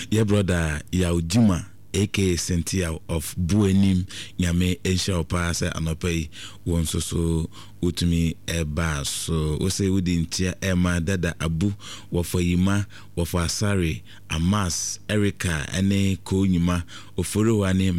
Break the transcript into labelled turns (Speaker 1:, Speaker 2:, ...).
Speaker 1: your brother Yaujima aka Cynthia of Buenim Nyame Asia Opasa Anopai won so utumi eba so we say we dintia Emma Dada Abu Wafoyima Wafasari Amas Erica ene ko nyima oforo wane